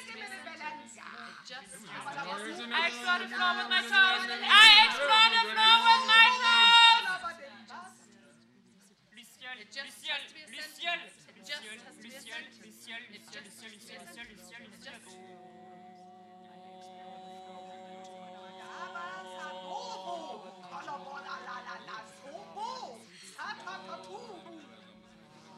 I explore the floor with my toes. I explore the floor with my toes. Luciole, Luciole, Luciole, Luciole, Luciole, Luciole, Luciole, Luciole, Luciole, Luciole, Luciole.